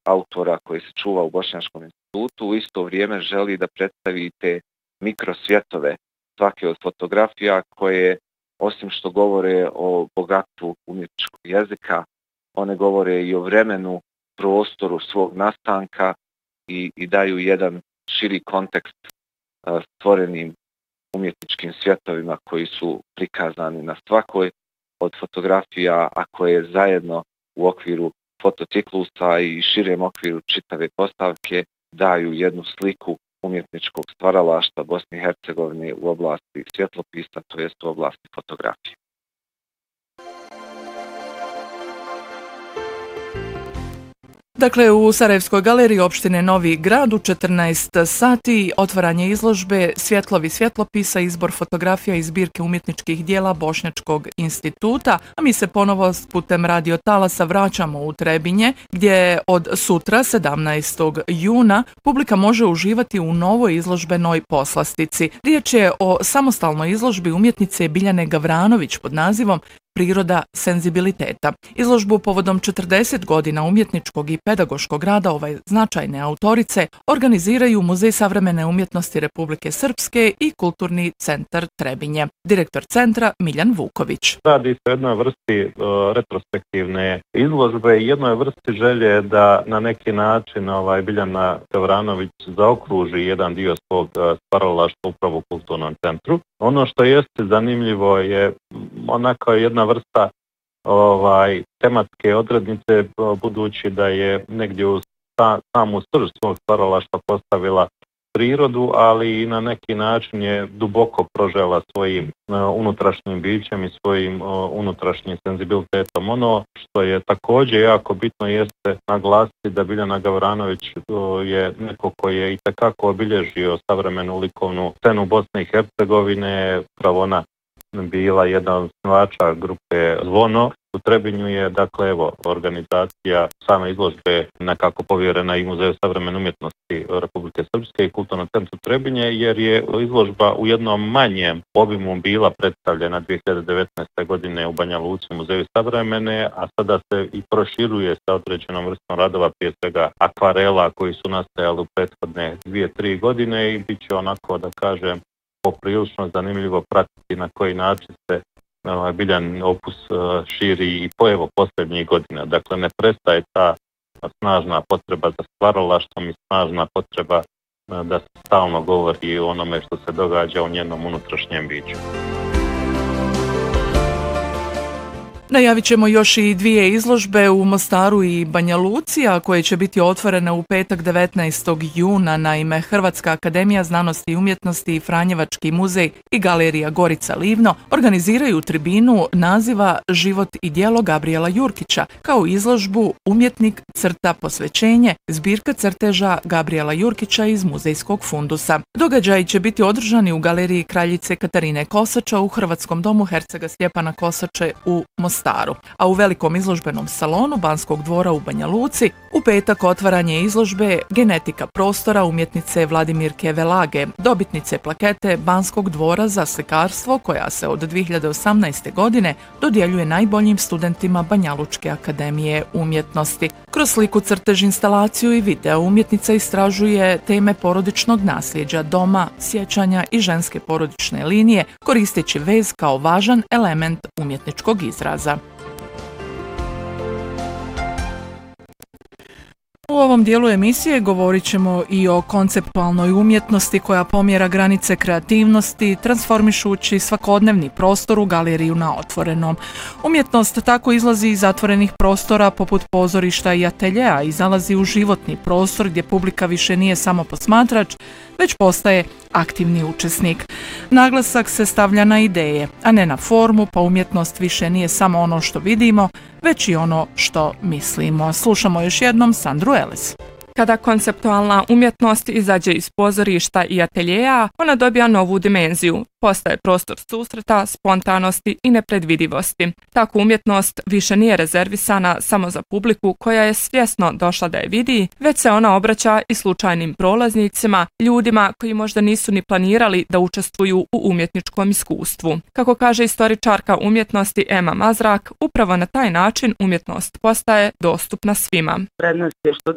autora koji se čuva u Bošnjačkom institutu. U isto vrijeme želi da predstavi te mikrosvjetove svake od fotografija koje, osim što govore o bogatstvu umjetničkog jezika, one govore i o vremenu, prostoru svog nastanka i daju jedan širi kontekst stvorenim umjetničkim svjetovima koji su prikazani na svakoj od fotografija, a koje zajedno u okviru fotociklusa i širem okviru čitave postavke daju jednu sliku umjetničkog stvaralaštva Bosne i Hercegovine u oblasti svjetlopisa, to jest u oblasti fotografije. Dakle, u Sarajevskoj galeriji opštine Novi Grad u 14 sati otvaranje izložbe Svjetlovi svjetlopisa, izbor fotografija iz zbirke umjetničkih dijela Bošnjačkog instituta, a mi se ponovo putem radio talasa vraćamo u Trebinje, gdje od sutra, 17. juna, publika može uživati u novoj izložbenoj poslastici. Riječ je o samostalnoj izložbi umjetnice Biljane Gavranović pod nazivom Priroda senzibiliteta. Izložbu povodom 40 godina umjetničkog i pedagoškog rada ove značajne autorice organiziraju Muzej savremene umjetnosti Republike Srpske i Kulturni centar Trebinje. Direktor centra Miljan Vuković. Radi se o jednoj vrsti retrospektivne izložbe i jednoj vrsti želje da na neki način Biljana Gavranović zaokruži jedan dio svog stvaralaštva upravo u Kulturnom centru. Ono što jeste zanimljivo je onako jedna vrsta tematske odrednice, budući da je negdje u samu srž svog stvaralaštva postavila prirodu, ali i na neki način je duboko prožela svojim unutrašnjim bićem i svojim unutrašnjim senzibilitetom. Ono što je također jako bitno jeste naglasiti da Biljana Gavranović je neko koji je itekako obilježio savremenu likovnu scenu Bosne i Hercegovine. Upravo ona bila jedna od osnivača grupe Zvono. U Trebinju je, organizacija same izložbe nekako povjerena i Muzeju savremene umjetnosti Republike Srpske i Kulturnom centru Trebinje, jer je izložba u jednom manjem obimu bila predstavljena 2019. godine u Banja Luci Muzeju savremene, a sada se i proširuje sa određenom vrstom radova, prije svega akvarela koji su nastajali u prethodne 2-3 godine i bit će onako, da kažem, poprilično zanimljivo pratiti na koji način se Biljan opus širi i posljednjih godina. Dakle, ne prestaje ta snažna potreba za stvaralaštvom i snažna potreba da se stalno govori o onome što se događa u njenom unutrašnjem biću. Najavit ćemo još i dvije izložbe u Mostaru i Banja Luci, a koje će biti otvorene u petak 19. juna. Naime, Hrvatska akademija znanosti i umjetnosti i Franjevački muzej i galerija Gorica Livno organiziraju tribinu naziva Život i djelo Gabrijela Jurkića, kao izložbu Umjetnik crta posvećenje, zbirka crteža Gabrijela Jurkića iz muzejskog fundusa. Događaji će biti održani u galeriji Kraljice Katarine Kosača u Hrvatskom domu Hercega Stjepana Kosače u Mostaru. A u velikom izložbenom salonu Banskog dvora u Banja Luci u petak otvaranje izložbe Genetika prostora umjetnice Vladimirke Velage, dobitnice plakete Banskog dvora za slikarstvo koja se od 2018. godine dodjeljuje najboljim studentima Banjalučke akademije umjetnosti. Kroz sliku, crtež, instalaciju i video umjetnica istražuje teme porodičnog nasljeđa, doma, sjećanja i ženske porodične linije, koristeći vez kao važan element umjetničkog izraza. U ovom dijelu emisije govorit ćemo i o konceptualnoj umjetnosti koja pomjera granice kreativnosti, transformišući svakodnevni prostor u galeriju na otvorenom. Umjetnost tako izlazi iz zatvorenih prostora poput pozorišta i ateljea i zalazi u životni prostor gdje publika više nije samo posmatrač, već postaje aktivni učesnik. Naglasak se stavlja na ideje, a ne na formu, pa umjetnost više nije samo ono što vidimo, već i ono što mislimo. Slušamo još jednom Sandru Elis. Kada konceptualna umjetnost izađe iz pozorišta i ateljeja, ona dobija novu dimenziju. Postaje prostor susreta, spontanosti i nepredvidivosti. Tako umjetnost više nije rezervisana samo za publiku koja je svjesno došla da je vidi, već se ona obraća i slučajnim prolaznicima, ljudima koji možda nisu ni planirali da učestvuju u umjetničkom iskustvu. Kako kaže istoričarka umjetnosti Ema Mazrak, upravo na taj način umjetnost postaje dostupna svima. Prednost je što